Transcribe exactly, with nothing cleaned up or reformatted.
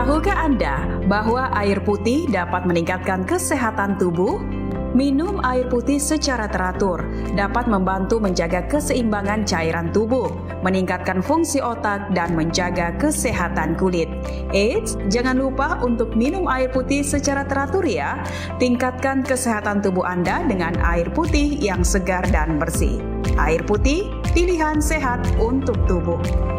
Tahukah Anda bahwa air putih dapat meningkatkan kesehatan tubuh? Minum air putih secara teratur dapat membantu menjaga keseimbangan cairan tubuh, meningkatkan fungsi otak, dan menjaga kesehatan kulit. Eits, jangan lupa untuk minum air putih secara teratur ya. Tingkatkan kesehatan tubuh Anda dengan air putih yang segar dan bersih. Air putih, pilihan sehat untuk tubuh.